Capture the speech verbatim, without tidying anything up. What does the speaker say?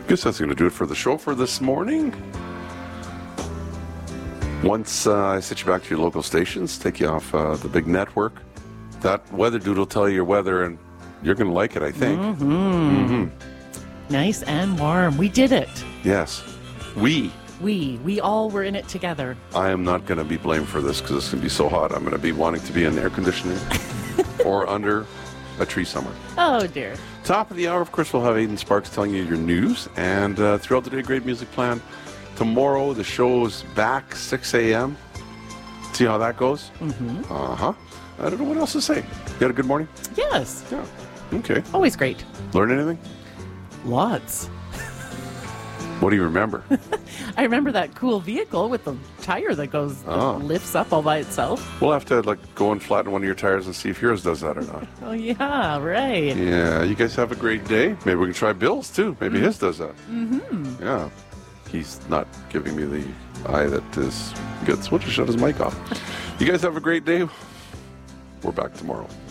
Guess that's going to do it for the show for this morning. Once uh, I set you back to your local stations, take you off uh, the big network, that weather dude will tell you your weather, and you're going to like it, I think. Mm-hmm. Mm-hmm. Nice and warm. We did it. Yes. We. We. We all were in it together. I am not going to be blamed for this because it's going to be so hot. I'm going to be wanting to be in air conditioning or under a tree somewhere. Oh, dear. Top of the hour, of course, we'll have Aiden Sparks telling you your news. And uh, throughout the day, great music plan. Tomorrow, the show's back, six a.m. See how that goes? Mm-hmm. Uh-huh. I don't know what else to say. You had a good morning? Yes. Yeah. Okay. Always great. Learn anything? Lots. What do you remember? I remember that cool vehicle with the tire that goes, Oh. that lifts up all by itself. We'll have to like go and flatten one of your tires and see if yours does that or not. Oh, yeah, right. Yeah, you guys have a great day. Maybe we can try Bill's too. Maybe his does that. Mm-hmm. Yeah. He's not giving me the eye that is good. So we'll just shut his mic off. You guys have a great day. We're back tomorrow.